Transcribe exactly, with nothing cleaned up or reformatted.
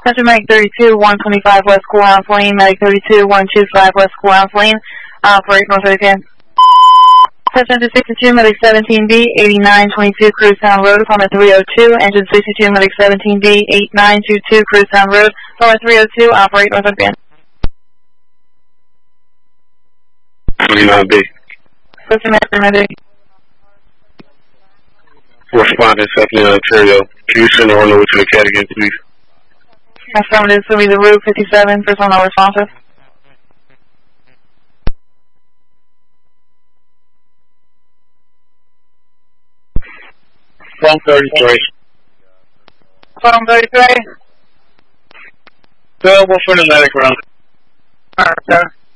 Attention Medic thirty-two, one twenty-five West Schoolhouse Lane, Medic thirty-two, one twenty-five West Schoolhouse Lane, operate north of the Attention sixty-two, Medic seventeen B, eighty-nine twenty-two Cruisetown Road, Apartment three oh two, Engine sixty-two, Medic seventeen B, eighty-nine twenty-two Cruisetown Road, Apartment three oh two, operate north of the twenty-nine B. Attention Medic. Correspondent, Southern Ontario. Can you send the runaway to the cat again, please? Affirmative, so be the Route fifty-seven, personal not responsive. Phone thirty-three. Phone thirty-three. Available for the medic round. Alright, sir.